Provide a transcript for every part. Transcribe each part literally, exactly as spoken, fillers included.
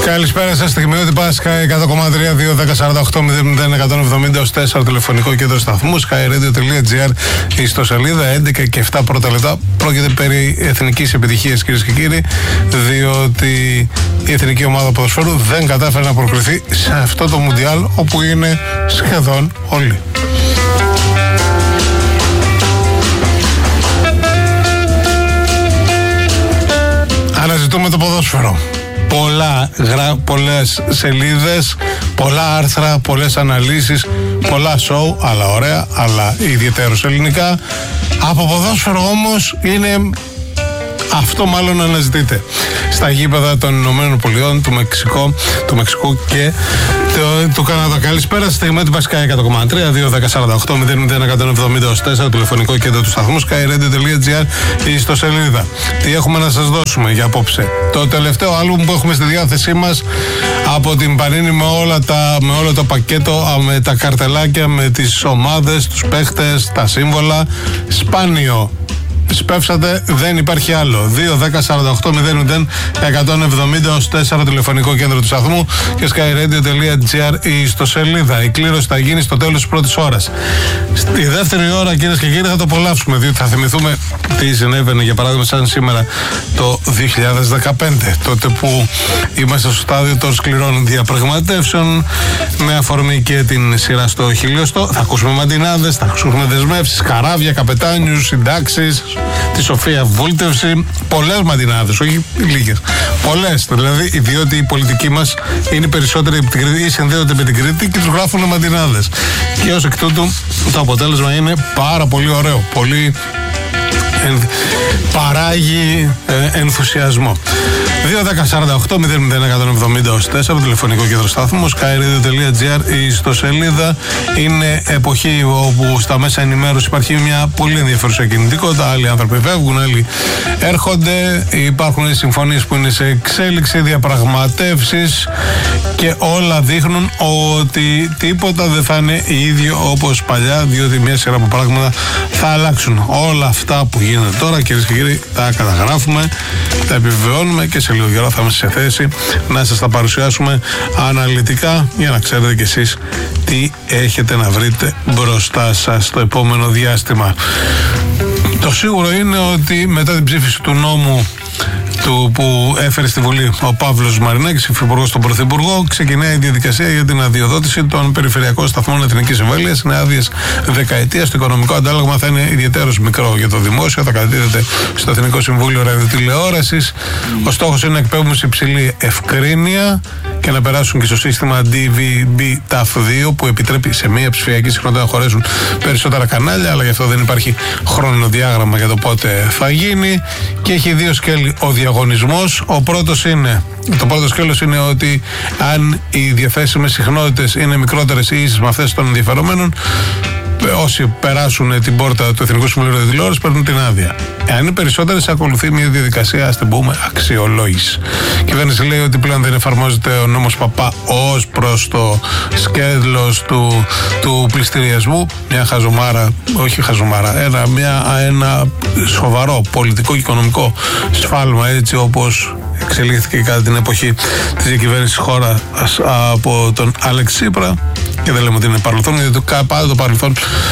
Καλησπέρα σας, Στιγμιώτη Πάσχα, εκατό κόμμα τρία, δύο δέκα σαράντα οκτώ μηδέν μηδέν εκατόν εβδομήντα τέσσερα, τηλεφωνικό κέντρο σταθμού, skyradio.gr, ιστοσελίδα έντεκα και επτά πρώτα λεπτά. Πρόκειται περί εθνικής επιτυχίας, κυρίες και κύριοι, διότι η εθνική ομάδα ποδοσφαίρου δεν κατάφερε να προκριθεί σε αυτό το Μουντιάλ, όπου είναι σχεδόν όλοι. Αναζητούμε το ποδόσφαιρο. Πολλά, γρα, πολλές σελίδες, πολλά άρθρα, πολλές αναλύσεις, πολλά σοου, αλλά ωραία, αλλά ιδιαίτερως ελληνικά. Από ποδόσφαιρο όμως είναι αυτό μάλλον αναζητείτε στα γήπεδα των Ηνωμένων Πολιτειών, του Μεξικού, του Μεξικού και το, του Καναδά. Καλησπέρα, Στιγμιώτη Πάσχα, εκατό κόμμα τρία, δύο δέκα σαράντα οκτώ μηδέν μηδέν εκατόν εβδομήντα τέσσερα, τηλεφωνικό κέντρο του σταθμού, skyradio.gr, η ιστοσελίδα. Τι έχουμε να σας δώσουμε για απόψε? Το τελευταίο άλμπουμ που έχουμε στη διάθεσή μας από την Πανίνη, με, όλα τα, με όλο το πακέτο, με τα καρτελάκια, με τις ομάδες, τους παίχτες, τα σύμβολα. Σπάνιο. Σπεύσατε, δεν υπάρχει άλλο. δύο δέκα σαράντα οκτώ μηδέν μηδέν εκατόν εβδομήντα τέσσερα, τηλεφωνικό κέντρο του σταθμού και skyradio.gr, η ιστοσελίδα. Η κλήρωση θα γίνει στο τέλος της πρώτης ώρας. Στη δεύτερη ώρα, κυρίες και κύριοι, θα το απολαύσουμε, διότι θα θυμηθούμε τι συνέβαινε, για παράδειγμα, σαν σήμερα το δύο χιλιάδες δεκαπέντε, τότε που είμαστε στο στάδιο των σκληρών διαπραγματεύσεων με αφορμή και την σειρά στο χιλιοστό. Θα ακούσουμε μαντινάδες, θα ακούσουμε δεσμεύσεις, καράβια, καπετάνιους, συντάξεις, τη σοφία βούλτευση, πολλές μαντινάδες, όχι λίγες. Πολλές, δηλαδή, διότι η πολιτική μας είναι περισσότεροι από την Κρήτη ή συνδέονται με την Κρήτη και τους γράφουν μαντινάδες. Και ως εκ τούτου το αποτέλεσμα είναι πάρα πολύ ωραίο. Πολύ εν, παράγει ε, ενθουσιασμό. δύο δέκα σαράντα οκτώ μηδέν μηδέν εκατόν εβδομήντα τέσσερα, τηλεφωνικό κέντρο σταθμού, skyradio.gr, η ιστοσελίδα. Είναι εποχή όπου στα μέσα ενημέρωση υπάρχει μια πολύ ενδιαφέρουσα κινητικότητα. Άλλοι άνθρωποι φεύγουν, άλλοι έρχονται. Υπάρχουν συμφωνίες που είναι σε εξέλιξη, διαπραγματεύσεις, και όλα δείχνουν ότι τίποτα δεν θα είναι ίδιο όπως παλιά, διότι μια σειρά από πράγματα θα αλλάξουν. Όλα αυτά που γίνεται τώρα, κυρίες και κύριοι, τα καταγράφουμε, τα επιβεβαιώνουμε και σε λίγο καιρό θα είμαστε σε θέση να σας τα παρουσιάσουμε αναλυτικά, για να ξέρετε κι εσείς τι έχετε να βρείτε μπροστά σας το επόμενο διάστημα. Το σίγουρο είναι ότι μετά την ψήφιση του νόμου του που έφερε στη Βουλή ο Παύλος Μαρινάκης, υφυπουργός στον Πρωθυπουργό, ξεκινάει η διαδικασία για την αδειοδότηση των περιφερειακών σταθμών εθνικής εμβέλειας. Είναι άδειες δεκαετίας. Το οικονομικό αντάλλαγμα θα είναι ιδιαίτερος μικρό για το δημόσιο. Θα κατατίθεται στο Εθνικό Συμβούλιο Ραδιοτηλεόρασης. Ο στόχος είναι να εκπέμπουν σε υψηλή ευκρίνεια και να περάσουν και στο σύστημα ντι βι μπι ταφ δύο, που επιτρέπει σε μία ψηφιακή συχνότητα να χωρέσουν περισσότερα κανάλια, αλλά γι' αυτό δεν υπάρχει χρονοδιάγραμμα για το πότε θα γίνει. Και έχει δύο σκέλη ο διαγωνισμός. Ο πρώτος είναι, το πρώτο σκέλος είναι ότι αν οι διαθέσιμες συχνότητες είναι μικρότερες ή ίσες με αυτές των ενδιαφερομένων, όσοι περάσουν την πόρτα του Εθνικού Συμβουλίου Ραδιοτηλεόρασης παίρνουν την άδεια. Εάν είναι περισσότερες, ακολουθεί μια διαδικασία, ας την πούμε, αξιολόγηση. Η κυβέρνηση λέει ότι πλέον δεν εφαρμόζεται ο νόμος Παπά ως προς το σκέλος του, του πληστηριασμού. Μια χαζομάρα, όχι χαζομάρα, ένα, μια, ένα σοβαρό πολιτικό και οικονομικό σφάλμα, έτσι όπως εξελίχθηκε κατά την εποχή της διακυβέρνησης χώρα από τον Άλεξη Τσίπρα. Και δεν λέμε ότι είναι παρελθόν, γιατί πάντα το παρελθόν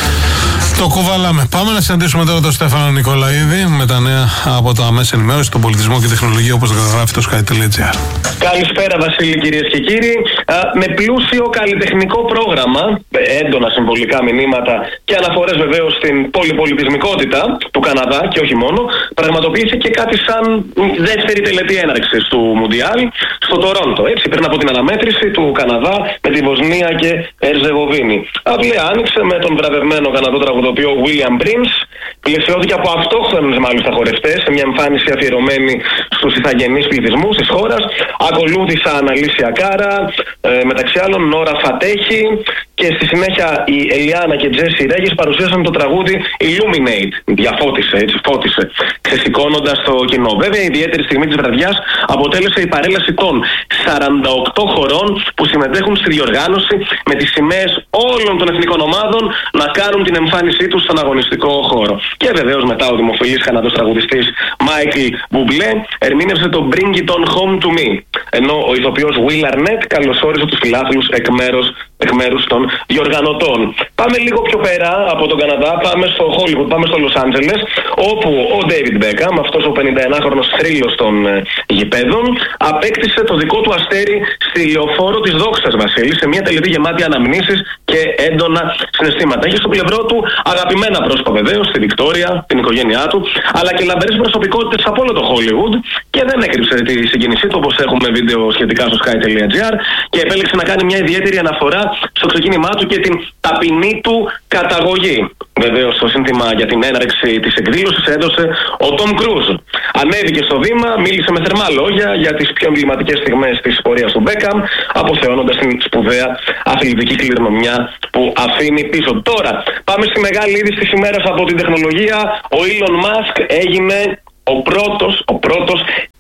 το κουβαλάμε. Πάμε να συναντήσουμε τώρα τον Στέφανο Νικολαίδη με τα νέα από τα μέσα ενημέρωση, τον πολιτισμό και τεχνολογία, όπως το καταγράφει το sky.gr. Καλησπέρα, Βασίλη, κυρίες και κύριοι. Α, με πλούσιο καλλιτεχνικό πρόγραμμα, έντονα συμβολικά μηνύματα και αναφορές βεβαίως στην πολυπολιτισμικότητα του Καναδά και όχι μόνο, πραγματοποιήθηκε κάτι σαν δεύτερη τελετή έναρξης του Μουντιάλ στο Τορόντο. Έτσι, πριν από την αναμέτρηση του Καναδά με τη Βοσνία και Ερζεγοβίνη. Αυλαία άνοιξε με τον βραβευμένο Καναδό τραγουδοποιό William Prince. Πλαισιώθηκε από αυτόχθονες μάλιστα χορευτές σε μια εμφάνιση αφιερωμένη στους ηθαγενείς πληθυσμούς της χώρας. Ακολούθησαν Αλίσια Κάρα, ε, μεταξύ άλλων Νόρα Φατέχη, και στη συνέχεια η Ελιάνα και Τζέσι Ρέγες παρουσίασαν το τραγούδι Illuminate. Διαφώτισε, έτσι, φώτισε, ξεσηκώνοντας το κοινό. Βέβαια, η ιδιαίτερη στιγμή της βραδιάς αποτέλεσε η παρέλαση των σαράντα οκτώ χωρών που συμμετέχουν στη διοργάνωση, με τις σημαίες όλων των εθνικών ομάδων να κάνουν την εμφάνισή τους στον αγωνιστικό χώρο. Και βεβαίως μετά ο δημοφιλής Καναδός τραγουδιστής Μάικλ Μπουμπλέ ερμήνευσε το Bring It On Home To Me. ενώ ο ηθοποιός Will Arnett καλωσόρισε τους φιλάθλους εκ μέρους, εκ μέρους των διοργανωτών. Πάμε λίγο πιο πέρα από τον Καναδά, πάμε στο Hollywood, πάμε στο Los Angeles, όπου ο David Beckham, αυτός ο πενηνταενάχρονος θρύλος των ε, γηπέδων, απέκτησε το δικό του αστέρι στη λεωφόρο της δόξας, Βασίλη, σε μια τελετή γεμάτη αναμνήσεις και έντονα συναισθήματα. Έχει στο πλευρό του αγαπημένα πρόσωπα βεβαίως, τη Βικτόρια, την οικογένειά του, αλλά και λαμπερές προσωπικότητες από όλο το Hollywood, και δεν έκρυψε τη συγκίνησή του, όπως έχουμε βίντεο σχετικά στο sky.gr, και επέλεξε να κάνει μια ιδιαίτερη αναφορά στο ξεκίνημά του και την ταπεινή του καταγωγή. Βεβαίως, το σύνθημα για την έναρξη της εκδήλωσης έδωσε ο Tom Cruise. Ανέβηκε στο βήμα, μίλησε με θερμά λόγια για τις πιο εμβληματικές στιγμές της πορείας του Beckham, αποθεώνοντας την σπουδαία αθλητική κληρονομιά που αφήνει πίσω. Τώρα, πάμε στη μεγάλη είδηση της ημέρας από την τεχνολογία. Ο Elon Musk έγινε ο πρώτος, ο πρώτος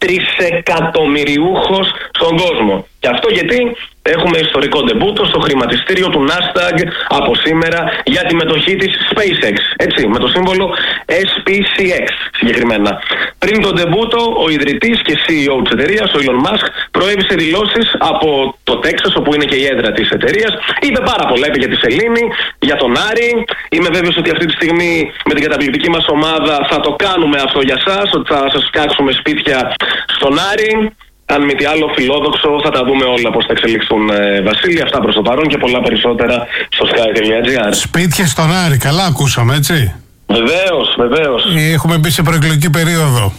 τρισεκατομμυριούχος στον κόσμο. Και αυτό γιατί έχουμε ιστορικό ντεμπούτο στο χρηματιστήριο του Nasdaq από σήμερα για τη μετοχή της SpaceX, έτσι, με το σύμβολο ες πι σι εξ συγκεκριμένα. Πριν τον ντεμπούτο, ο ιδρυτής και σι ι ο της εταιρείας, ο Elon Musk, προέβησε δηλώσεις από το Τέξας, όπου είναι και η έδρα της εταιρείας. Είπε πάρα πολλά, είπε για τη σελήνη, για τον Άρη. Είμαι βέβαιος ότι αυτή τη στιγμή με την καταπληκτική μας ομάδα θα το κάνουμε αυτό για σας, ότι θα σας φτιάξουμε σπίτια στον Άρη. Αν μη τι άλλο φιλόδοξο, θα τα δούμε όλα πώς θα εξελιχθούν, ε, Βασίλη. Αυτά προς το παρόν και πολλά περισσότερα στο sky.gr. Σπίτια στον Άρη, καλά ακούσαμε, έτσι. Βεβαίως, βεβαίως. Έχουμε μπει σε προεκλογική περίοδο.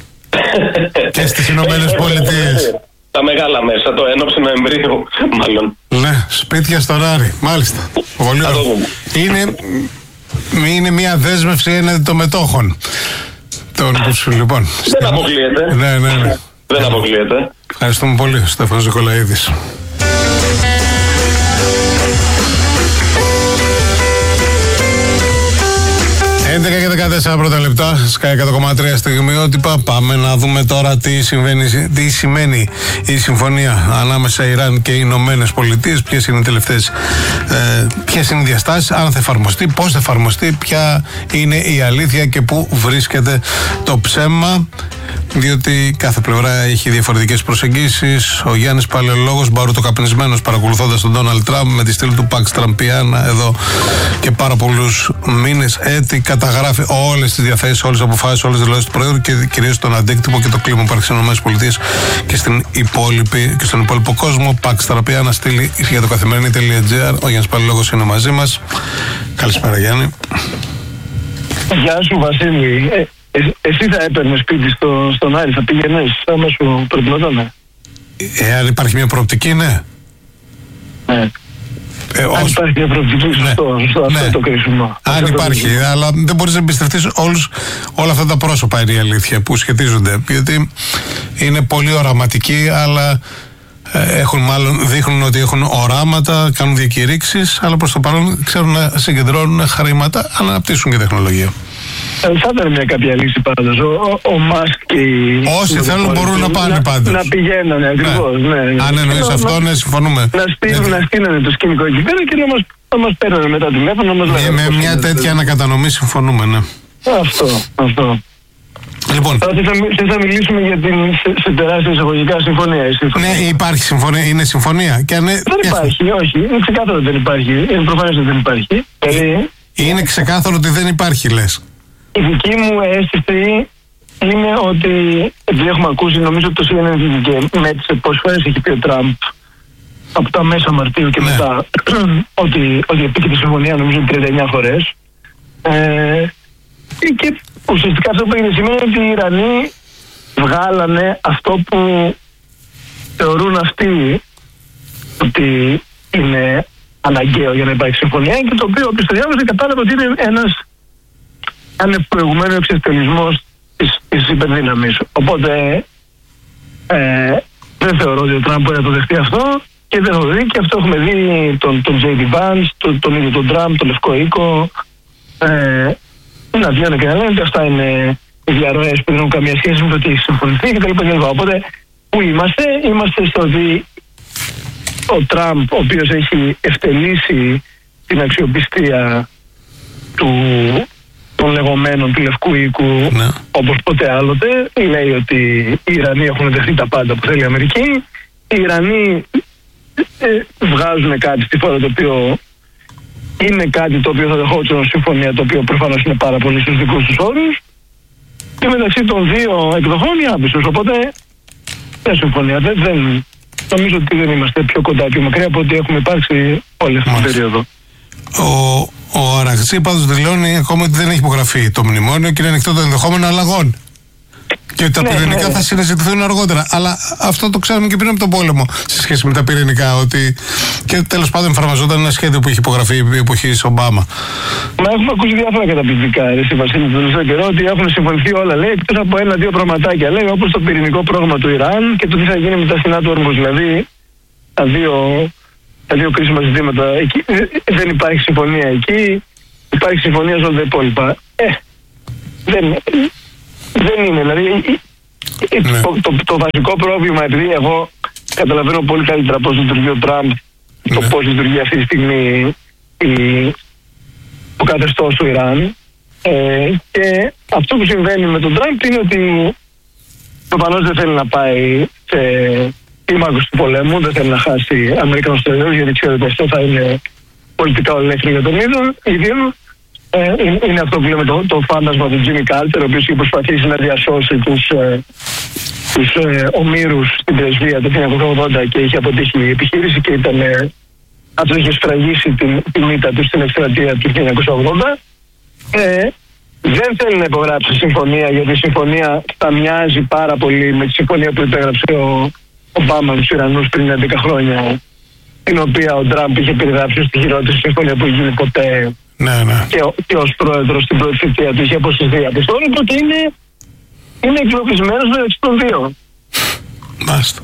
Και στις Ηνωμένες Πολιτείες. Τα μεγάλα μέσα, το ένωψη Νοεμβρίου, μάλλον. Ναι, σπίτια στον Άρη, μάλιστα. Πολύ ωραίο. Είναι, είναι μια δέσμευση έναντι των μετόχων. Τον, λοιπόν, δεν αποκλείεται. Ναι, ναι, ναι. Δεν αποκλείεται. Ευχαριστούμε πολύ, Στέφανος Νικολαίδης. έντεκα και δεκατέσσερα πρώτα λεπτά, Sky εκατό κόμμα τρία στιγμιότυπα. Πάμε να δούμε τώρα τι, συμβαίνει, τι σημαίνει η συμφωνία ανάμεσα Ιράν και οι Ηνωμένες Πολιτείες, ποιες είναι οι τελευταίες, ε, ποιες είναι οι διαστάσεις, αν θα εφαρμοστεί, πώς θα εφαρμοστεί, ποια είναι η αλήθεια και πού βρίσκεται το ψέμα. Διότι κάθε πλευρά έχει διαφορετικές προσεγγίσεις. Ο Γιάννης Παλαιολόγος, μπαρουτοκαπνισμένος, παρακολουθώντας τον Ντόναλντ Τραμπ με τη στήλη του Παξ Τραμπιάνα εδώ και πάρα πολλούς μήνες, έτη, καταγράφει όλες τις διαθέσεις, όλες τις αποφάσεις, όλες τις δηλώσεις του Προέδρου και κυρίως τον αντίκτυπο και το κλίμα που υπάρχει στις ΗΠΑ και, στην υπόλοιπη, και στον υπόλοιπο κόσμο. Παξ Τραμπιάνα, στήλη για το καθημερινή.gr. Ο Γιάννης Παλαιολόγος είναι μαζί μας. Καλησπέρα, Γιάννη. Γεια σου, Βασίλη. Ε, ε, εσύ θα έπαιρνες σπίτι στο, στον Άρη, θα πήγαινες, άμα σου προτιμόταν. Εάν υπάρχει μια προοπτική, ναι. Ναι. Ε, ως... Αν υπάρχει μια προοπτική, ναι. σωστό, σωστό, ναι. Αυτό το κρίσιμο. Αν υπάρχει, το αλλά δεν μπορείς να εμπιστευτείς όλους, όλα αυτά τα πρόσωπα, είναι η αλήθεια, που σχετίζονται. Γιατί είναι πολύ οραματικοί, αλλά έχουν, μάλλον δείχνουν ότι έχουν οράματα, κάνουν διακηρύξεις, αλλά προς το παρόν ξέρουν να συγκεντρώνουν χρήματα, αλλά αναπτύσσουν και τεχνολογία. Θα ήταν μια κάποια λύση πάντως. Ο, ο Μάσκ και οι... Όσοι θέλουν μπορούν να πάνε πάντως. Να πηγαίνανε ακριβώς, ναι. ναι. Αν εννοείς αυτό, ναι, συμφωνούμε. Να στείλουν, να στείλανε το σκηνικό εκεί πέρα και να μας, να μας παίρνανε μετά τηλέφωνο. Με, με μια τέτοια ανακατανομή συμφωνούμε, ναι. Αυτό, αυτό. Λοιπόν. Τώρα θα, θα μιλήσουμε για την σε, σε τεράστια εισαγωγικά συμφωνία. συμφωνία. Ναι, υπάρχει συμφωνία, είναι συμφωνία. Και αν, δεν υπάρχει, όχι. Είναι ξεκάθαρο ότι δεν υπάρχει. Είναι προφανές ότι δεν υπάρχει. Δηλαδή, είναι ξεκάθαρο ότι δεν υπάρχει, λες. Η δική μου αίσθηση είναι ότι, επειδή έχουμε ακούσει, νομίζω ότι το σι εν εν και με τις πόσες φορές έχει πει ο Τραμπ από τα μέσα Μαρτίου και ναι. μετά ότι, ότι επίκειται συμφωνία, νομίζω τριάντα εννιά φορές. Ε, και ουσιαστικά αυτό που έγινε σήμερα είναι ότι οι Ιρανοί βγάλανε αυτό που θεωρούν αυτοί ότι είναι αναγκαίο για να υπάρχει συμφωνία και το οποίο όποιος το διάβασε κατάλαβε ότι είναι ένας ανευπροηγουμένο εξευτελισμός της, της υπερδύναμης. Οπότε ε, δεν θεωρώ ότι ο Τραμπ μπορεί να το δεχτεί αυτό και δεν έχω δει και αυτό έχουμε δει τον, τον τζέι ντι Vance, τον, τον ίδιο τον Τραμπ, τον Λευκό Οίκο ε, να βγαίνουν και να λένε ότι αυτά είναι οι διαρροές που δεν έχουν καμία σχέση με το τι έχει συμφωνηθεί κτλ. Οπότε που είμαστε, είμαστε στο ότι ο Τραμπ, ο οποίος έχει ευτελίσει την αξιοπιστία του των λεγόμενων του Λευκού Οίκου, ναι. όπως ποτέ άλλοτε, λέει ότι οι Ιρανοί έχουν δεχτεί τα πάντα που θέλει η Αμερική, οι Ιρανοί ε, βγάζουν κάτι στη χώρα το οποίο είναι κάτι το οποίο θα δεχόταν ως συμφωνία, το οποίο προφανώς είναι πάρα πολύ στους δικούς τους όρους, και μεταξύ των δύο εκδοχών οι άμπισους. Οπότε μια συμφωνία. Δεν, δεν, νομίζω ότι δεν είμαστε πιο κοντά και μακριά από ότι έχουμε υπάρξει όλη αυτή την περίοδο. Ο, ο Αραχτζή πάντως δηλώνει ακόμα ότι δεν έχει υπογραφεί το μνημόνιο και είναι ανοιχτό το ενδεχόμενο αλλαγών. Και τα ναι, πυρηνικά ναι. θα συνεζητηθούν αργότερα. Αλλά αυτό το ξέρουμε και πριν από τον πόλεμο σε σχέση με τα πυρηνικά. Ότι και τέλος πάντων εφαρμοζόταν ένα σχέδιο που είχε υπογραφεί επί εποχής Ομπάμα. Μα έχουμε ακούσει διάφορα καταπληκτικά. Εσύ Βασίλη, τον τελευταίο καιρό ότι έχουν συμφωνηθεί όλα. Λέει εκτός από ένα-δύο πραγματάκια. Λέει όπως το πυρηνικό πρόγραμμα του Ιράν και το τι θα γίνει με τα στενά του όρμους. Δηλαδή τα δύο, τα δύο κρίσιμα ζητήματα. Εκεί, δεν υπάρχει συμφωνία εκεί. Υπάρχει συμφωνία σε όλα τα υπόλοιπα. Ε, δεν. Δεν είναι, δηλαδή ναι. το, το, το βασικό πρόβλημα, επειδή εγώ καταλαβαίνω πολύ καλύτερα πώς λειτουργεί ο Τραμπ, ναι. το πώς λειτουργεί αυτή τη στιγμή η, το καθεστώς του Ιράν, ε, και αυτό που συμβαίνει με τον Τραμπ είναι ότι προφανώς δεν θέλει να πάει σε κλίμακος του πολέμου, δεν θέλει να χάσει Αμερικανούς στρατιώτες, γιατί ξέρει ότι αυτό θα είναι πολιτικά ολέθριο για τον ίδιο. Ε, είναι αυτό που λέμε το, το φάντασμα του Τζίμι Κάρτερ, ο οποίος έχει προσπαθήσει να διασώσει τους, ε, τους ε, ομήρους στην πρεσβεία το χίλια εννιακόσια ογδόντα και είχε αποτύχει η επιχείρηση και ήταν, ε, αυτό είχε σφραγίσει την, την ήττα του στην εκστρατεία του χίλια εννιακόσια ογδόντα. Ε, δεν θέλει να υπογράψει συμφωνία, γιατί η συμφωνία θα μοιάζει πάρα πολύ με τη συμφωνία που υπέγραψε ο Ομπάμα με τους Ιρανούς πριν έντεκα χρόνια, την οποία ο Τραμπ είχε περιγράψει στη χειρότερη συμφωνία που γίνει ποτέ. Ναι, ναι. Και, και ως πρόεδρος στην πρώτη θητεία του είχε αποσυρθεί από αυτό, οπότε είναι, είναι εγκλωβισμένος μεταξύ των δύο. Μάλιστα.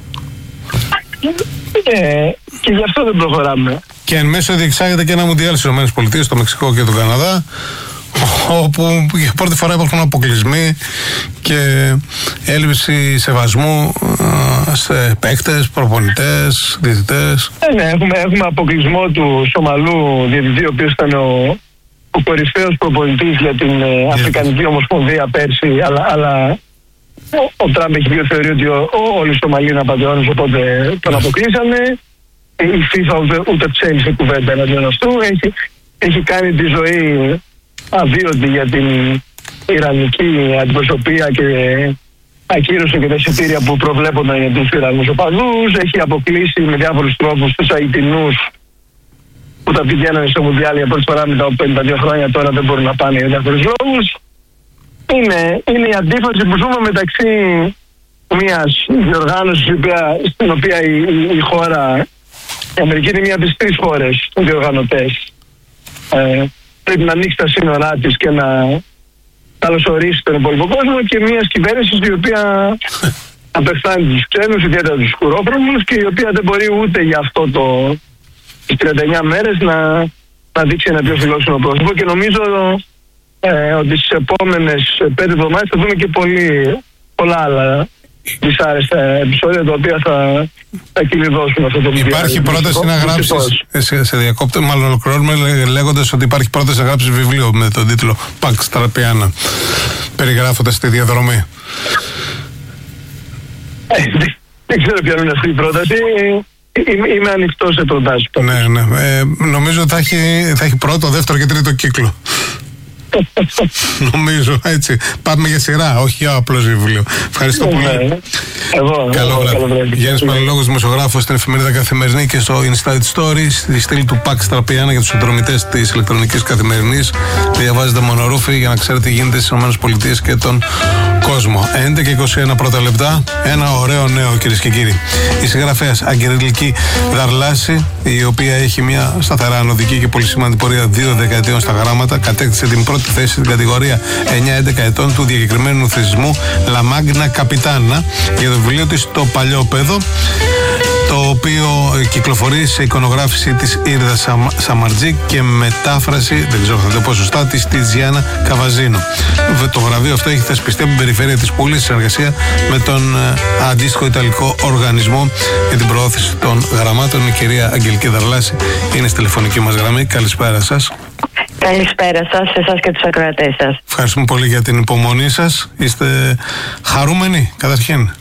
Ε, και γι' αυτό δεν προχωράμε. Και εν μέσω διεξάγεται και ένα μουντιάλ στις ΗΠΑ, στο Μεξικό και τον Καναδά, όπου για πρώτη φορά υπάρχουν αποκλεισμοί και έλλειψη σεβασμού σε παίκτες, προπονητές, διαιτητές. Ε, ναι, έχουμε, έχουμε αποκλεισμό του Σομαλού διαιτητή, ο οποίος ήταν ο, ο κορυφαίος προπονητής για την ε, Αφρικανική Ομοσπονδία πέρσι, αλλά, αλλά ο, ο Τραμπ έχει πει, θεωρεί ότι όλοι οι Σομαλοί είναι απατεώνες, οπότε τον αποκλείσανε. Η FIFA ούτε, ούτε ψέλισε κουβέντα εναντίον αυτού. Έχει, έχει κάνει τη ζωή αβίωτη για την Ιρανική αντιπροσωπεία και ακύρωσε και τα εισιτήρια που προβλέπονταν για τους Ιρανούς οπαδούς. Έχει αποκλείσει με διάφορους τρόπους τους Αιτινούς που τα πηγαίνανε στο Μουντιάλ για πρώτη φορά μετά από πενήντα δύο χρόνια, τώρα δεν μπορούν να πάνε για διάφορους λόγους. Είναι, είναι η αντίφαση που ζούμε μεταξύ μιας διοργάνωσης στην οποία η, η, η χώρα, η Αμερική είναι μία από τις τρεις χώρες διοργανωτές. Ε, πρέπει να ανοίξει τα σύνορά της και να καλωσορίσει τον υπόλοιπο κόσμο, και μια κυβέρνηση η οποία απευθάνει τους ξένους, ιδιαίτερα τους σκουρόφρονους, και η οποία δεν μπορεί ούτε για αυτό το τις τριάντα εννιά μέρες να, να δείξει ένα πιο φιλόξενο πρόσωπο, και νομίζω ε, ότι στις επόμενες πέντε εβδομάδες θα δούμε και πολύ, πολλά άλλα δυσάρεστα επεισόδια τα οποία θα, θα κυλιδώσουν αυτό το βιβλίο. Υπάρχει πρόταση να γράψεις, σε, σε διακόπτω, μάλλον ολοκληρώνουμε λέγοντας ότι υπάρχει πρόταση να γράψεις βιβλίο με τον τίτλο Pax Trapiana, περιγράφοντας τη διαδρομή. Ε, δεν ξέρω ποια είναι αυτή η πρόταση. Είμαι, είμαι ανοιχτός σε προτάσεις. Ναι, ναι. Ε, νομίζω ότι θα έχει, θα έχει πρώτο, δεύτερο και τρίτο κύκλο. Νομίζω, έτσι. Πάμε για σειρά, όχι για απλώς βιβλίο. Ευχαριστώ πολύ. Εγώ, καλό βράδυ. Γιάννης Παλαιολόγος, δημοσιογράφος στην εφημερίδα Καθημερινή και στο Inside Stories, στη στήλη του Pax Trapiana για τους συνδρομητές της ηλεκτρονικής Καθημερινής. Διαβάζετε μονορούφι για να ξέρετε τι γίνεται στις ΗΠΑ και τον κόσμο. έντεκα και είκοσι ένα πρώτα λεπτά. Ένα ωραίο νέο, κυρίες και κύριοι. Η συγγραφέας Αγγελική Δαρλάση, η οποία έχει μια σταθερά ανωδική και πολύ σημαντική πορεία δύο δεκαετιών στα γράμματα, κατέκτησε την πρώτη θέση στην κατηγορία εννιά έντεκα ετών του διακεκριμένου θεσμού La Magna Capitana για το βιβλίο της Το Παλιόπαιδο, το οποίο κυκλοφορεί σε εικονογράφηση της Ήρδα Σαμαρτζή και μετάφραση, δεν ξέρω θα το πω σωστά, της Τιτζιάνα Καβαζίνο. Το βραβείο αυτό έχει θεσπιστεί από την περιφέρεια της Πούλης σε συνεργασία με τον αντίστοιχο Ιταλικό Οργανισμό για την Προώθηση των Γραμμάτων. Η κυρία Αγγελική Δαρλάση είναι στη τηλεφωνική μας γραμμή. Καλησπέρα σας. Καλησπέρα σας, σε εσάς και τους ακροατές σας. Ευχαριστούμε πολύ για την υπομονή σας. Είστε χαρούμενοι, καταρχήν?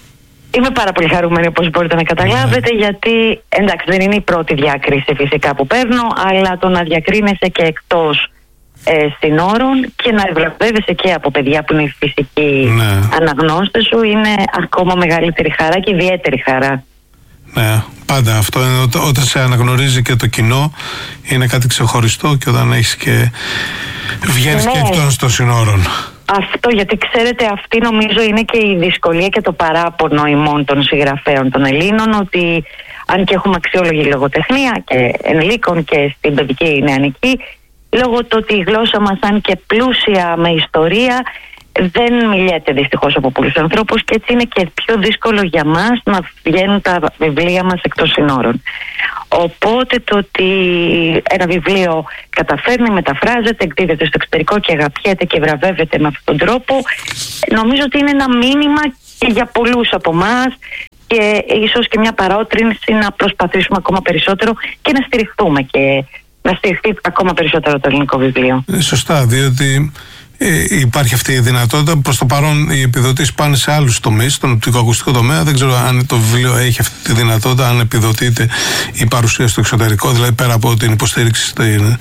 Είμαι πάρα πολύ χαρούμενη, όπως μπορείτε να καταλάβετε, ναι. γιατί εντάξει, δεν είναι η πρώτη διάκριση φυσικά που παίρνω, αλλά το να διακρίνεσαι και εκτός ε, συνόρων και να ευραβεύεσαι και από παιδιά που είναι οι φυσικοί ναι. αναγνώστες σου είναι ακόμα μεγαλύτερη χαρά και ιδιαίτερη χαρά. Ναι, πάντα αυτό είναι, ό, όταν σε αναγνωρίζει και το κοινό είναι κάτι ξεχωριστό, και όταν έχεις και βγαίνεις ναι. και εκτός των συνόρων. Αυτό, γιατί ξέρετε, αυτή νομίζω είναι και η δυσκολία και το παράπονο ημών των συγγραφέων των Ελλήνων, ότι αν και έχουμε αξιόλογη λογοτεχνία και ενηλίκων και στην παιδική νεανική, λόγω του ότι η γλώσσα μας, αν και πλούσια με ιστορία, δεν μιλιέται δυστυχώς από πολλούς ανθρώπους, και έτσι είναι και πιο δύσκολο για μας να βγαίνουν τα βιβλία μας εκτός συνόρων. Οπότε το ότι ένα βιβλίο καταφέρνει, μεταφράζεται, εκδίδεται στο εξωτερικό και αγαπιέται και βραβεύεται με αυτόν τον τρόπο, νομίζω ότι είναι ένα μήνυμα και για πολλούς από εμάς, και ίσως και μια παρότρινση να προσπαθήσουμε ακόμα περισσότερο και να στηριχθούμε και να στηριχθεί ακόμα περισσότερο το ελληνικό βιβλίο. Ε, σωστά, διότι Ε, υπάρχει αυτή η δυνατότητα. Προς το παρόν οι επιδοτήσεις πάνε σε άλλους τομείς, στον οπτικοακουστικό τομέα. Δεν ξέρω αν το βιβλίο έχει αυτή τη δυνατότητα, αν επιδοτείται η παρουσία στο εξωτερικό, δηλαδή πέρα από την υποστήριξη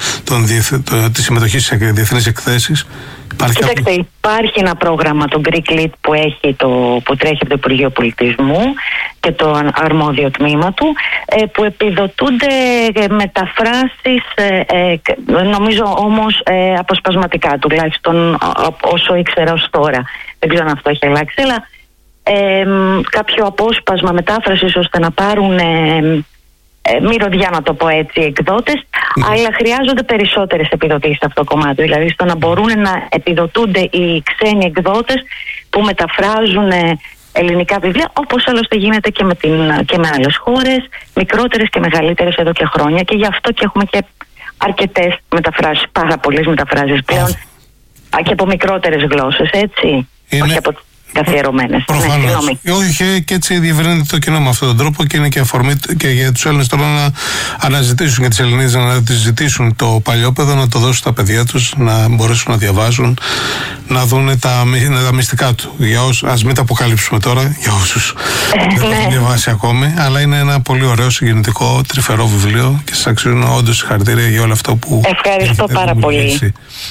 της συμμετοχής σε διεθνείς εκθέσεις. Υπάρχει Κοιτάξτε, κάποιο... υπάρχει ένα πρόγραμμα, το Greek Lit, που, έχει το, που τρέχει από το Υπουργείο Πολιτισμού και το αρμόδιο τμήμα του, ε, που επιδοτούνται μεταφράσεις, ε, ε, νομίζω όμως ε, αποσπασματικά, τουλάχιστον όσο ήξερα ως τώρα. Δεν ξέρω αν αυτό έχει αλλάξει, αλλά ε, κάποιο απόσπασμα μετάφρασης ώστε να πάρουν... Ε, Ε, μυρωδιά, να το πω έτσι, εκδότες, mm. αλλά χρειάζονται περισσότερες επιδοτήσεις σε αυτό το κομμάτι. Δηλαδή στο να μπορούν να επιδοτούνται οι ξένοι εκδότες που μεταφράζουν ελληνικά βιβλία, όπως άλλωστε γίνεται και με, την, και με άλλες χώρες, μικρότερες και μεγαλύτερες εδώ και χρόνια, και γι' αυτό και έχουμε και αρκετές μεταφράσεις, πάρα πολλές μεταφράσεις πλέον, oh. και από μικρότερες γλώσσες, έτσι. Είναι... Όχι από... καθιερωμένες. Προφανώς. Ναι, όχι, και έτσι διευρύνεται το κοινό με αυτόν τον τρόπο, και είναι και αφορμή και για τους Έλληνες τώρα να αναζητήσουν, και τις Ελληνίδες να ζητήσουν το παλιόπαιδο, να το δώσουν στα παιδιά τους, να μπορέσουν να διαβάζουν, να δουν τα, τα μυστικά του. Για όσους, ας μην τα αποκαλύψουμε τώρα, για όσους ε, δεν το έχουν διαβάσει ακόμη, αλλά είναι ένα πολύ ωραίο, συγκινητικό, τρυφερό βιβλίο, και σας αξίζουν όντως συγχαρητήρια για όλο αυτό που... Ευχαριστώ πάρα πολύ.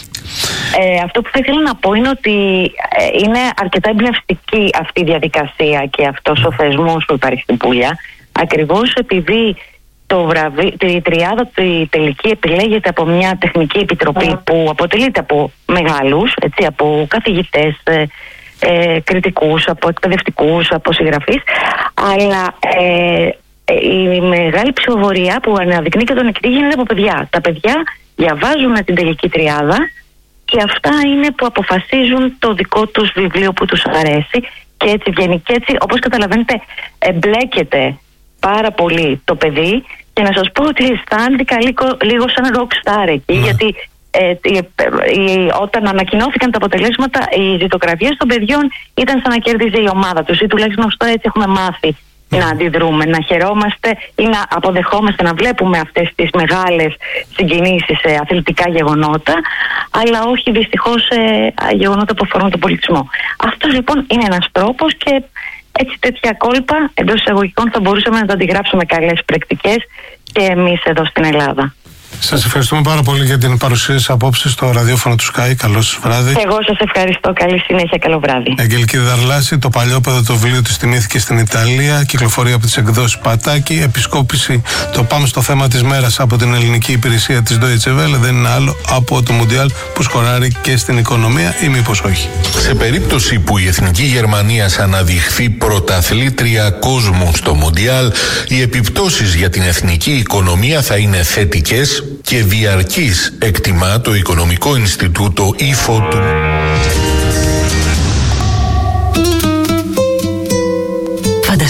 Ε, αυτό που θα ήθελα να πω είναι ότι ε, είναι αρκετά εμπνευστική αυτή η διαδικασία και αυτός ο θεσμός που υπάρχει στην Πούλια, ακριβώς επειδή το βραβεί, τη τριάδα τη τελική επιλέγεται από μια τεχνική επιτροπή mm. που αποτελείται από μεγάλους, έτσι, από καθηγητές, ε, ε, κριτικούς, από εκπαιδευτικούς, από συγγραφείς, αλλά ε, η μεγάλη ψηφοφορία που αναδεικνύει και τον νικητή γίνεται από παιδιά. Τα παιδιά διαβάζουν την τελική τριάδα και αυτά είναι που αποφασίζουν το δικό τους βιβλίο που τους αρέσει, και έτσι βγαίνει. Και έτσι, όπως καταλαβαίνετε, εμπλέκεται πάρα πολύ το παιδί, και να σας πω ότι αισθάνθηκα λίγο, λίγο σαν rock star εκεί, ναι. γιατί ε, ε, ε, όταν ανακοινώθηκαν τα αποτελέσματα, οι ζητοκραυγές των παιδιών ήταν σαν να κέρδιζε η ομάδα τους, ή τουλάχιστον ως τώρα έτσι έχουμε μάθει να αντιδρούμε, να χαιρόμαστε ή να αποδεχόμαστε να βλέπουμε αυτές τις μεγάλες συγκινήσεις σε αθλητικά γεγονότα, αλλά όχι δυστυχώς σε γεγονότα που αφορούν τον πολιτισμό. Αυτό λοιπόν είναι ένας τρόπος, και έτσι τέτοια κόλπα εντός εισαγωγικών θα μπορούσαμε να τα αντιγράψουμε καλές πρακτικές και εμείς εδώ στην Ελλάδα. Σας ευχαριστούμε πάρα πολύ για την παρουσία σας απόψε στο ραδιόφωνο του Sky. Καλό σας βράδυ. Εγώ σας ευχαριστώ. Καλή συνέχεια. Καλό βράδυ. Αγγελική Δαρλάση, το παλιόπαιδο, το βιβλίο της τιμήθηκε στην Ιταλία. Κυκλοφορεί από τις εκδόσεις Πατάκη. Επισκόπηση, το πάμε στο θέμα της μέρας από την ελληνική υπηρεσία της Deutsche Welle. Δεν είναι άλλο από το Μουντιάλ που σκοράρει και στην οικονομία, ή μήπως όχι. Σε περίπτωση που η Εθνική Γερμανία αναδειχθεί πρωταθλήτρια κόσμου στο Μουντιάλ, οι επιπτώσεις για την εθνική οικονομία θα είναι θετικές και διαρκής, εκτιμά το Οικονομικό Ινστιτούτο ΙΦΟ του.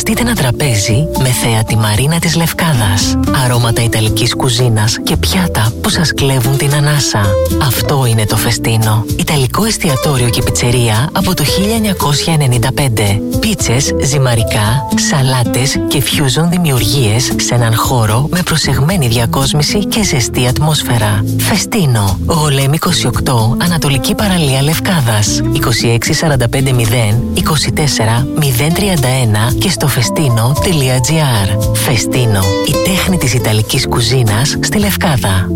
Σκεφτείτε ένα τραπέζι με θέα τη Μαρίνα της Λευκάδας, αρώματα ιταλικής κουζίνας και πιάτα που σας κλέβουν την ανάσα. Αυτό είναι το Φεστίνο. Ιταλικό εστιατόριο και πιτσερία από το χίλια εννιακόσια ενενήντα πέντε. Πίτσες, ζυμαρικά, σαλάτες και fusion δημιουργίες σε έναν χώρο με προσεγμένη διακόσμηση και ζεστή ατμόσφαιρα. Φεστίνο. Γολέμ είκοσι οκτώ, Ανατολική Παραλία Λευκάδας. είκοσι έξι σαράντα πέντε μηδέν είκοσι τέσσερα μηδέν τριάντα ένα και στο φεστίνο τελεία τζι άρ. Φεστίνο. Η τέχνη της Ιταλικής κουζίνας στη Λευκάδα.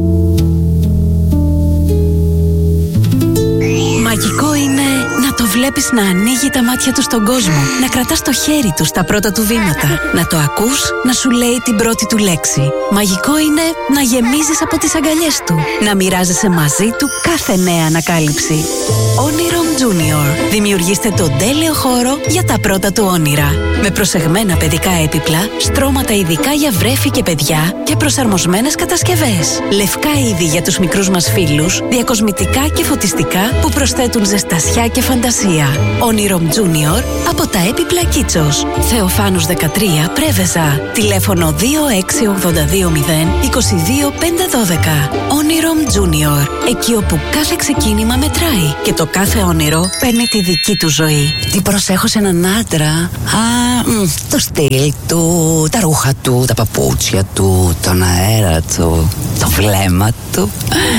Μαγικό είναι να το βλέπεις να ανοίγει τα μάτια του στον κόσμο, να κρατάς το χέρι του στα πρώτα του βήματα, να το ακούς να σου λέει την πρώτη του λέξη. Μαγικό είναι να γεμίζεις από τις αγκαλιές του, να μοιράζεσαι μαζί του κάθε νέα ανακάλυψη. Onirom Junior. Δημιουργήστε τον τέλειο χώρο για τα πρώτα του όνειρα. Με προσεγμένα παιδικά έπιπλα, στρώματα ειδικά για βρέφη και παιδιά και προσαρμοσμένες κατασκευές. Λευκά είδη για τους μικρούς μας φίλους, διακοσμητικά και φωτιστικά που προσθέτουν ζεστασιά και φαντασία. Onirom Junior από τα έπιπλα Κίτσος. Θεοφάνους δεκατρία, Πρέβεζα. Τηλέφωνο δύο έξι ογδόντα δύο μηδέν είκοσι δύο πεντακόσια δώδεκα. Onirom Junior. Εκεί όπου κάθε ξεκίνημα μετράει και το κάθε όνειρο παίρνει τη δική του ζωή. Τι προσέχω σε έναν άντρα? Α, μ, το στυλ του, τα ρούχα του, τα παπούτσια του, τον αέρα του, το βλέμμα του.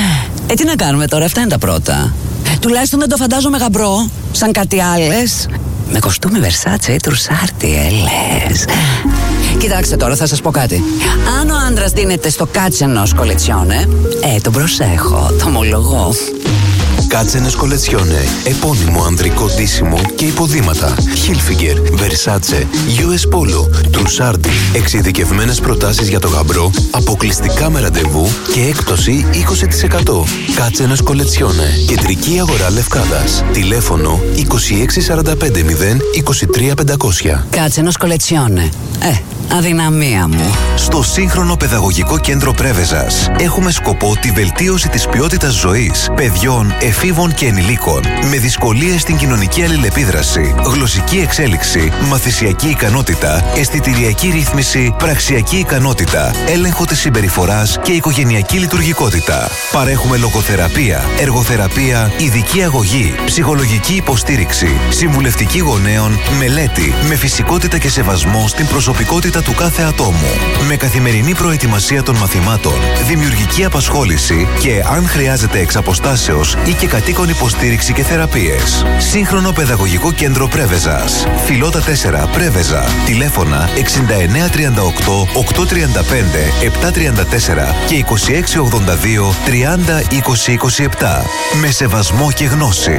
Ε, τι να κάνουμε τώρα, αυτά είναι τα πρώτα. Τουλάχιστον δεν το φαντάζομαι γαμπρό, σαν κάτι άλλες. Με κοστούμι Versace ή τρουσάρτι, ε, λες. Κοιτάξτε τώρα, θα σας πω κάτι. Αν ο άντρας δίνεται στο κάτσενος κολετσιόνε, ε, τον προσέχω, το ομολογώ. Κάτσενες κολετσιόνε, επώνυμο ανδρικό ντύσιμο και υποδήματα. Hilfiger, Versace, γιου ες Polo, Trussardi. Εξειδικευμένες προτάσεις για το γαμπρό, αποκλειστικά με ραντεβού και έκπτωση είκοσι τοις εκατό. Κάτσενες κολετσιόνε, κεντρική αγορά Λευκάδας. Τηλέφωνο είκοσι έξι σαράντα πέντε μηδέν είκοσι τρία πεντακόσια. Κάτσενος κολετσιόνε. Ε, αδυναμία μου. Στο σύγχρονο παιδαγωγικό κέντρο Πρέβεζας έχουμε σκοπό τη βελτίωση της ποιότητας ζωής παιδιών, εφήβων και ενηλίκων με δυσκολίες στην κοινωνική αλληλεπίδραση, γλωσσική εξέλιξη, μαθησιακή ικανότητα, αισθητηριακή ρύθμιση, πραξιακή ικανότητα, έλεγχο της συμπεριφοράς και οικογενειακή λειτουργικότητα. Παρέχουμε λογοθεραπεία, εργοθεραπεία, ειδική αγωγή, ψυχολογική υποστήριξη, συμβουλευτική γονέων, μελέτη με φυσικότητα και σεβασμό στην προσωπικότητα του κάθε ατόμου. Με καθημερινή προετοιμασία των μαθημάτων, δημιουργική απασχόληση και, αν χρειάζεται εξ αποστάσεως ή και κατοίκον υποστήριξη και θεραπείες. Σύγχρονο παιδαγωγικό κέντρο Πρέβεζας. Φιλότα τέσσερα, Πρέβεζα. Τηλέφωνα εξήντα εννέα τριάντα οκτώ οκτακόσια τριάντα πέντε επτακόσια τριάντα τέσσερα και είκοσι έξι ογδόντα δύο τριάντα είκοσι είκοσι επτά. Με σεβασμό και γνώση.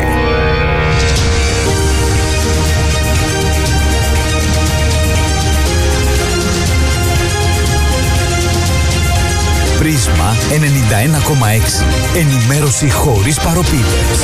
Πρίσμα ενενήντα ένα κόμμα έξι. Ενημέρωση χωρίς παροπίδες.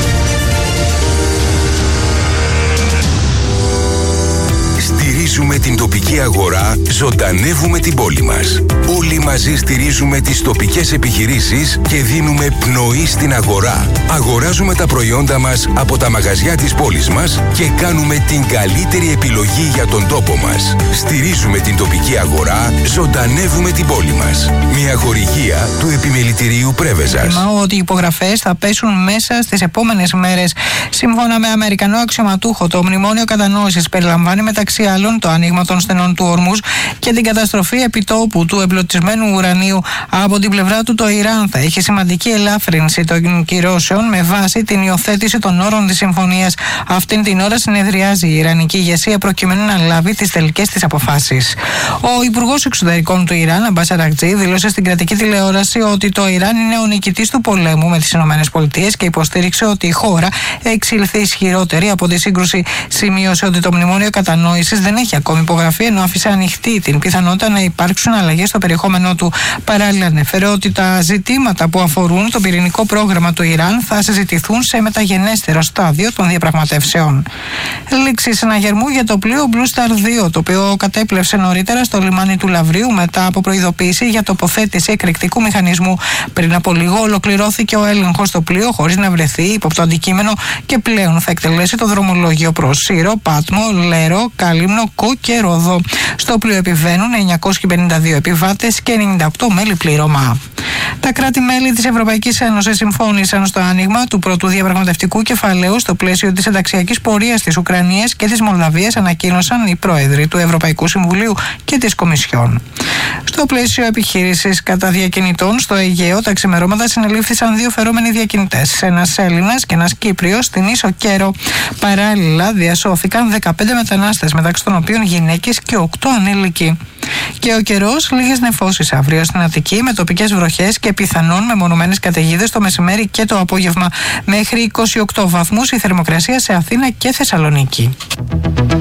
Στηρίζουμε την τοπική αγορά, ζωντανεύουμε την πόλη μας. Όλοι μαζί στηρίζουμε τις τοπικές επιχειρήσεις και δίνουμε πνοή στην αγορά. Αγοράζουμε τα προϊόντα μας από τα μαγαζιά της πόλης μας και κάνουμε την καλύτερη επιλογή για τον τόπο μας. Στηρίζουμε την τοπική αγορά, ζωντανεύουμε την πόλη μας. Μια χορηγία του Επιμελητηρίου Πρέβεζας. Θυμάω ότι οι υπογραφές θα πέσουν μέσα στις επόμενες μέρες. Σύμφωνα με Αμερικανό αξιωματούχο, το μνημόνιο κατανόησης περιλαμβάνει μεταξύ άλλων το άνοιγμα των στενών του Ορμούζ και την καταστροφή επιτόπου του εμπλουτισμένου ουρανίου. Από την πλευρά του, το Ιράν θα έχει σημαντική ελάφρυνση των κυρώσεων με βάση την υιοθέτηση των όρων της συμφωνίας. Αυτήν την ώρα συνεδριάζει η Ιρανική ηγεσία προκειμένου να λάβει τις τελικές της αποφάσεις. Ο Υπουργός Εξωτερικών του Ιράν, Αμπάς Αρακτζή, δήλωσε στην κρατική τηλεόραση ότι το Ιράν είναι ο νικητής του πολέμου με τις ΗΠΑ και υποστήριξε ότι η χώρα εξήλθε ισχυρότερη από τη σύγκρουση. Σημείωσε ότι το μνημόνιο κατανόησης δεν έχει ακόμη υπογραφεί, ενώ άφησε ανοιχτή την πιθανότητα να υπάρξουν αλλαγές στο περιεχόμενό του. Παράλληλα, ανέφερε ότι τα ζητήματα που αφορούν το πυρηνικό πρόγραμμα του Ιράν θα συζητηθούν σε μεταγενέστερο στάδιο των διαπραγματεύσεων. Λήξη συναγερμού για το πλοίο Blue Star δύο, το οποίο κατέπλευσε νωρίτερα στο λιμάνι του Λαυρίου μετά από προειδοποίηση για τοποθέτηση εκρηκτικού μηχανισμού. Πριν από λίγο ολοκληρώθηκε ο έλεγχος στο πλοίο χωρίς να βρεθεί ύποπτο αντικείμενο και πλέον θα εκτελέσει το δρομολόγιο προς Σύρο, Πάτμο, Λέρο, Κάλυμνο Κο και Ρόδο. Στο πλοίο επιβαίνουν εννιακόσιοι πενήντα δύο επιβάτες και ενενήντα οκτώ μέλη πλήρωμα. Τα κράτη-μέλη της Ευρωπαϊκής Ένωσης συμφώνησαν στο άνοιγμα του πρώτου διαπραγματευτικού κεφαλαίου στο πλαίσιο της ενταξιακής πορείας της Ουκρανίας και της Μολδαβίας, ανακοίνωσαν οι πρόεδροι του Ευρωπαϊκού Συμβουλίου και της Κομισιόν. Στο πλαίσιο επιχείρησης κατά διακινητών στο Αιγαίο, τα ξημερώματα συνελήφθησαν δύο φερόμενοι διακινητές, ένας Έλληνας και ένας Κύπριος, στην ίσο Κέρο. Παράλληλα, διασώθηκαν δεκαπέντε μετανάστες, μεταξύ των οποίων γυναίκες και οκτώ ανήλικοι. Και ο καιρός, λίγες νεφώσεις αύριο στην Αττική, με τοπικές βροχές και πιθανόν μεμονωμένες καταιγίδες το μεσημέρι και το απόγευμα. Μέχρι είκοσι οκτώ βαθμούς η θερμοκρασία σε Αθήνα και Θεσσαλονίκη.